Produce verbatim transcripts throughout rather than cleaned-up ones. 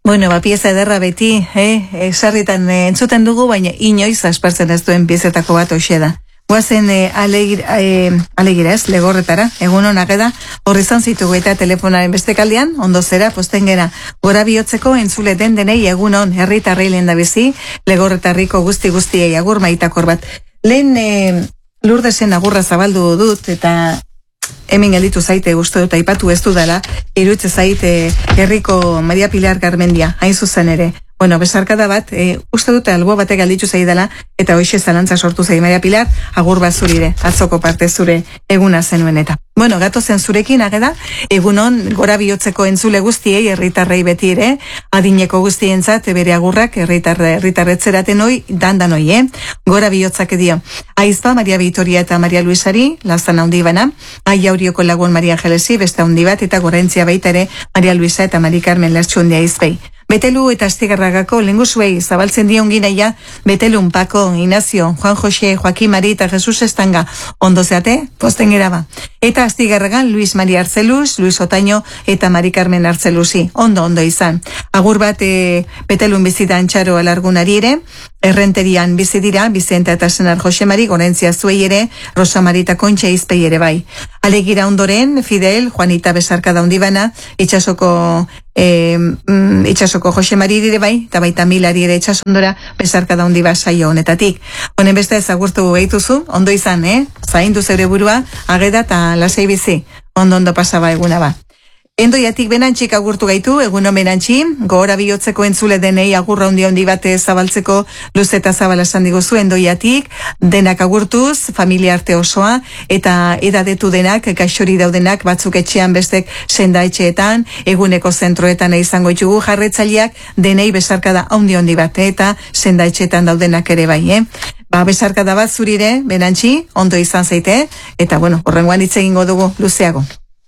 Bueno, ba, pieza ederra beti, eh? Esarritan eh, entzuten dugu, baina inoiz aspertzen ez duen piezetako bat hoxe da. Guazen eh, alegir, eh, alegira ez, legorretara, egun honak eda, horri zan zitugu eta telefonaren bestekaldian, ondo zera, posten gera, gora bihotzeko entzule den denei egun hon, herritarrei lehen da bizi, legorretarriko guzti guztiei agur maitakor bat. Lehen eh, Lurdesen agurra zabaldu dut, eta hemen gelditu zaite uste dut aipatu ez dudala, irutze zaite herriko Maria Pilar Garmendia, hain zuzen ere. Bueno, besarkada bat, e, uste dute albo batek galditu zaidala, eta hoxe zalantza sortu zaid Maria Pilar, agur bat zurire, atzoko parte zure eguna zenuen eta. Bueno, gato zen zurekin ageda, egunon gora bihotzeko entzule guztiei, herritarrei beti ere, adineko guztientzat bere agurrak, herritarre, herritarretzeraten hoi, dandan hoi, eh? Gora bihotzak edio. Aizpa, Maria Vitoria eta Maria Luisari, lazan handi bana, aia aurioko lagun Maria Angelesi, beste handi bat, eta gorentzia baita ere, Maria Luisa eta Mari Carmen Lertxu handia izpei. Betelu eta Astigarragako lenguzuei zabaltzen dionginaia, Betelun, Paco, Ignacio, Juan Jose, Joaquim Mari eta Jesus Estanga, ondo zeate, posten geraba. Eta Astigarragan, Luis Maria Arzeluz, Luis Otaño eta Mari Carmen Arzeluzi, ondo, ondo izan. Agur bat, e, Betelun bizitan txaro alargunari ere, Errenterian bizi dira, Bizenta eta Senar Jose Mari, Gorentzia zuei ere, Rosa Marita Kontxa izpei ere bai. Alegira ondoren, Fidel, Juanita Besarkada ondibana, itxasoko, e, mm, itxasoko Jose Mari dire bai, eta baita Milari ere itxasondora, Besarkada ondiba saio honetatik. Honen beste ezagurtu behituzu, ondo izan, eh? Zaindu zeure burua, ageda eta lasei bizi, ondo ondo pasaba eguna ba. Endoiatik benantxik agurtu gaitu, egun omenantxi, gogora bihotzeko entzule denei agurra hundi handi bate zabaltzeko luz eta zabala esan diguzu, endoiatik, denak agurtuz, familia arte osoa, eta edadetu denak, gaixori daudenak, batzuk etxean bestek senda etxeetan, eguneko zentroetan izango ditugu jarretzaileak, denei besarkada handi handi bate, eta senda etxeetan daudenak ere bai, eh? Ba, besarkada bat zurire, benantxi, ondo izan zaite, eta bueno, horrengoan hitz egingo dugu luzeago.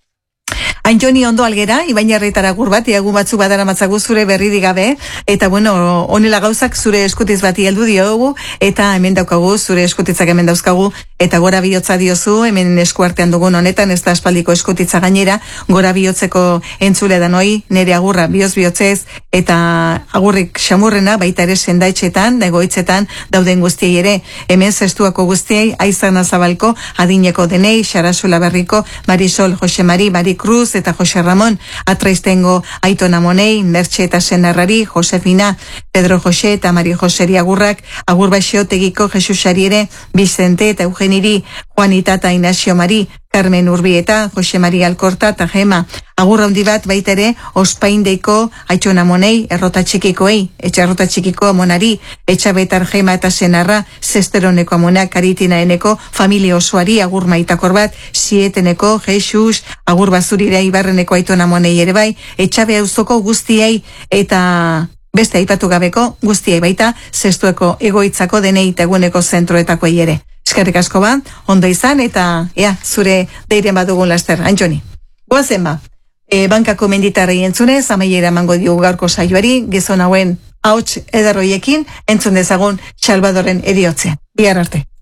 Antxoni ondo algera, Ibainarretara agur bat, iagu batzu badara matzagu zure berri gabe, eta bueno, honela gauzak zure eskutiz bati heldu diogu, eta hemen daukagu, zure eskutitzak hemen dauzkagu, eta gora bihotza diozu, hemen eskuartean dugun honetan, ez da aspaldiko eskutitza gainera, gora bihotzeko entzule da noi, nere agurra bihoz bihotzez, eta agurrik xamurrena, baita ere sendaetxetan, egoitzetan, dauden guztiei ere, hemen zestuako guztiei, Aizana Zabalko, adineko denei, Xarasula Berriko, Marisol Jose Mari, Mari Cruz, eta Jose Ramon, Atraiztengo Aitona Monei, Mertxe eta Senarrari, Josefina, Pedro Jose eta Mari Joseri agurrak, agur Baxeotegiko Jesusari ere, Vicente eta Eugeniri, Juanita eta Ignacio Mari, Carmen Urbieta, Jose Maria Alkorta eta Gema, agurra handi bat baita ere, Ospaindeiko Aitona Monei, Errota Txikikoei, Etxarrota Txikiko Amonari, Etxabetar Gema eta Senarra, Zesteroneko Amona, Karitina eneko, familia osoari, agur maitakor bat, Sieteneko, Jesus, agur bazurire Ibarreneko Aitona Monei ere bai, Etxabe auzoko guztiei, eta beste aipatu gabeko guztiei baita, Zestueko egoitzako denei eta eguneko zentroetakoei ere. Eskerrik asko ba, ondo izan, eta ea, zure deiren badugun laster, Antxoni. Goazen ba, e, bankako menditarrei entzunez, amaiera emango diogu gaurko saioari, gizon hauen ahots ederroiekin, entzun dezagun Salvadorren eriotzea. Bihar arte.